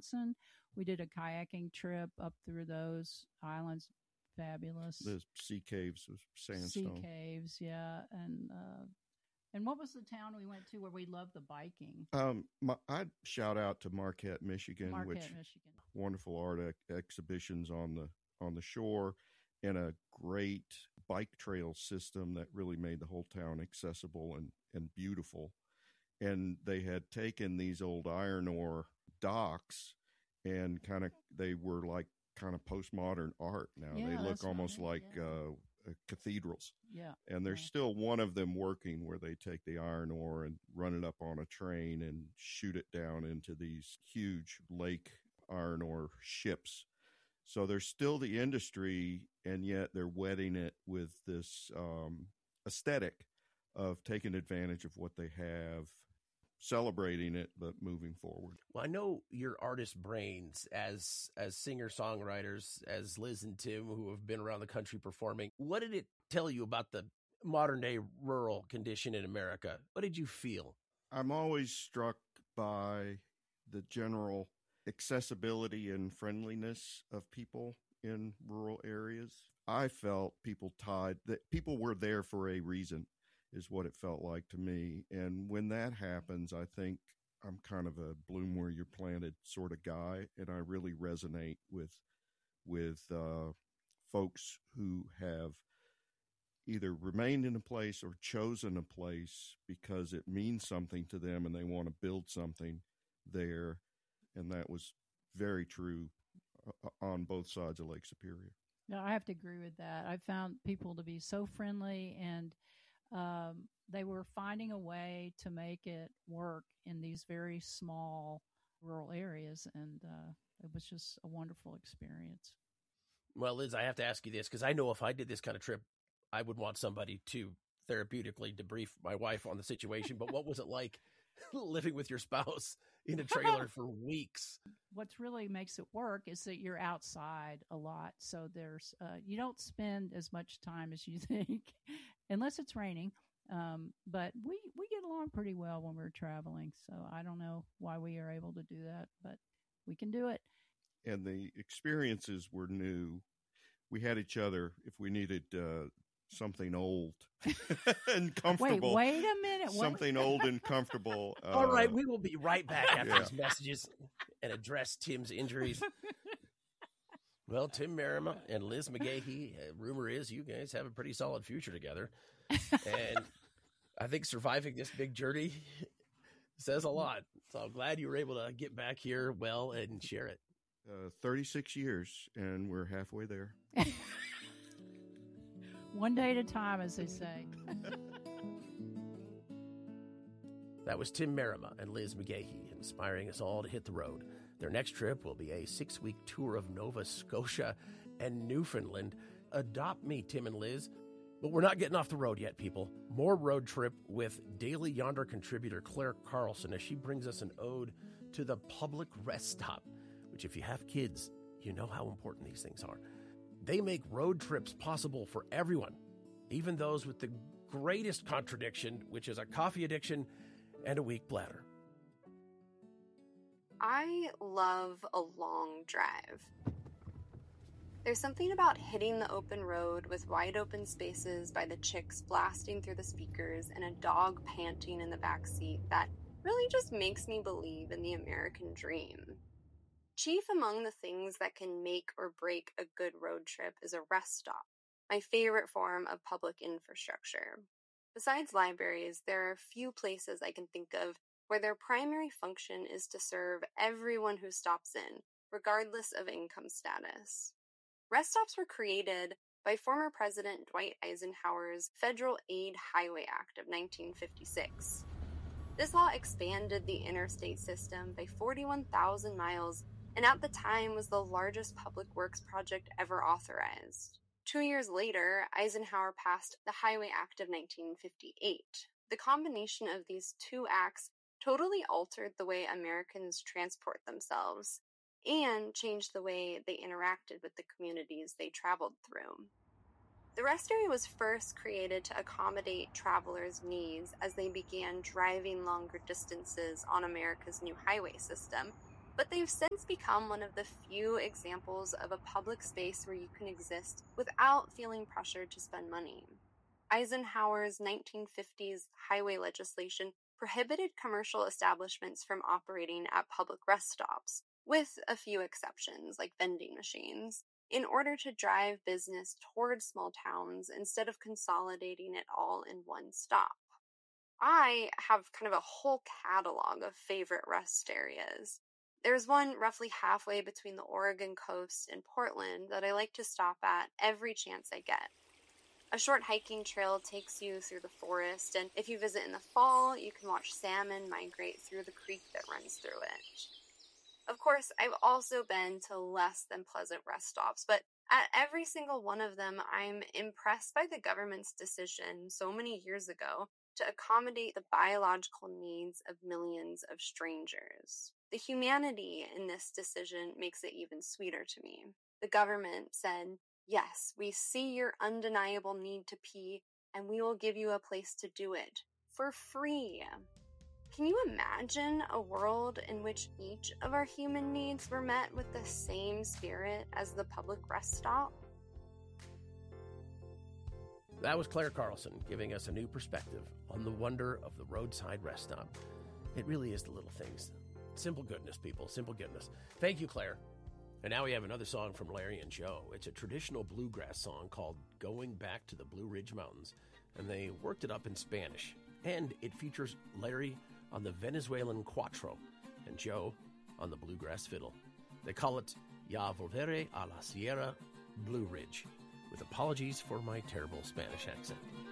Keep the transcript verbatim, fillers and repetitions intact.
Wisconsin. We did a kayaking trip up through those islands. Fabulous. The sea caves of sandstone. Sea caves, yeah. And uh, and what was the town we went to where we loved the biking? Um, my, I'd shout out to Marquette, Michigan, Marquette, which Michigan. Wonderful art ex- exhibitions on the on the shore, and a great bike trail system that really made the whole town accessible and, and beautiful. And they had taken these old iron ore docks and kind of, they were like kind of postmodern art now. Yeah, they look that's almost right, like yeah. uh, uh, cathedrals. Yeah. And there's yeah. still one of them working where they take the iron ore and run it up on a train and shoot it down into these huge lake iron ore ships. So there's still the industry, and yet they're wetting it with this um, aesthetic of taking advantage of what they have, celebrating it, but moving forward. Well, I know your artist brains as as singer-songwriters, as Liz and Tim, who have been around the country performing. What did it tell you about the modern-day rural condition in America? What did you feel? I'm always struck by the general accessibility and friendliness of people in rural areas. I felt people tied, that people were there for a reason, is what it felt like to me. And when that happens, I think I'm kind of a bloom where you're planted sort of guy, and I really resonate with with uh, folks who have either remained in a place or chosen a place because it means something to them and they want to build something there. And that was very true uh, on both sides of Lake Superior. No, I have to agree with that. I found people to be so friendly, and um, they were finding a way to make it work in these very small rural areas. And uh, it was just a wonderful experience. Well, Liz, I have to ask you this, because I know if I did this kind of trip, I would want somebody to therapeutically debrief my wife on the situation. But what was it like living with your spouse in a trailer for weeks? What's really makes it work is that you're outside a lot. So there's, uh, you don't spend as much time as you think, unless it's raining. Um, but we, we get along pretty well when we're traveling. So I don't know why we are able to do that, but we can do it. And the experiences were new. We had each other if we needed uh, something old and comfortable. Wait, wait a minute. Something what? old and comfortable. Uh, All right, we will be right back after yeah. these messages and address Tim's injuries. Well, Tim Merriman and Liz McGahee, uh, rumor is you guys have a pretty solid future together. And I think surviving this big journey says a lot. So I'm glad you were able to get back here well and share it. Uh, thirty-six years, and we're halfway there. One day at a time, as they say. That was Tim Merriman and Liz McGahee, inspiring us all to hit the road. Their next trip will be a six-week tour of Nova Scotia and Newfoundland. Adopt me, Tim and Liz. But we're not getting off the road yet, people. More road trip with Daily Yonder contributor Claire Carlson as she brings us an ode to the public rest stop, which if you have kids, you know how important these things are. They make road trips possible for everyone, even those with the greatest contradiction, which is a coffee addiction and a weak bladder. I love a long drive. There's something about hitting the open road with wide open spaces by the chicks blasting through the speakers and a dog panting in the back seat that really just makes me believe in the American dream. Chief among the things that can make or break a good road trip is a rest stop, my favorite form of public infrastructure. Besides libraries, there are few places I can think of where their primary function is to serve everyone who stops in, regardless of income status. Rest stops were created by former President Dwight Eisenhower's Federal Aid Highway Act of nineteen fifty-six. This law expanded the interstate system by forty-one thousand miles and at the time was the largest public works project ever authorized. Two years later, Eisenhower passed the Highway Act of nineteen fifty-eight. The combination of these two acts totally altered the way Americans transport themselves and changed the way they interacted with the communities they traveled through. The rest area was first created to accommodate travelers' needs as they began driving longer distances on America's new highway system, but they've since become one of the few examples of a public space where you can exist without feeling pressured to spend money. Eisenhower's nineteen fifties highway legislation prohibited commercial establishments from operating at public rest stops, with a few exceptions, like vending machines, in order to drive business toward small towns instead of consolidating it all in one stop. I have kind of a whole catalog of favorite rest areas. There's one roughly halfway between the Oregon coast and Portland that I like to stop at every chance I get. A short hiking trail takes you through the forest, and if you visit in the fall, you can watch salmon migrate through the creek that runs through it. Of course, I've also been to less than pleasant rest stops, but at every single one of them, I'm impressed by the government's decision so many years ago to accommodate the biological needs of millions of strangers. The humanity in this decision makes it even sweeter to me. The government said, "Yes, we see your undeniable need to pee, and we will give you a place to do it for free." Can you imagine a world in which each of our human needs were met with the same spirit as the public rest stop? That was Claire Carlson giving us a new perspective on the wonder of the roadside rest stop. It really is the little things. Simple goodness, people, simple goodness. Thank you, Claire. And now we have another song from Larry and Joe. It's a traditional bluegrass song called Going Back to the Blue Ridge Mountains, and they worked it up in Spanish. And it features Larry on the Venezuelan cuatro and Joe on the bluegrass fiddle. They call it Ya Volveré a la Sierra Blue Ridge, with apologies for my terrible Spanish accent.